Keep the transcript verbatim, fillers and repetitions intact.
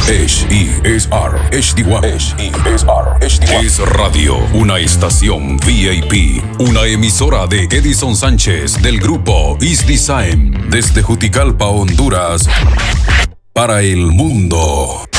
H E S R H D one. H E S R H D one. Es Radio, una estación V I P, una emisora de Edison Sánchez del grupo Is Design, desde Juticalpa, Honduras, para el mundo.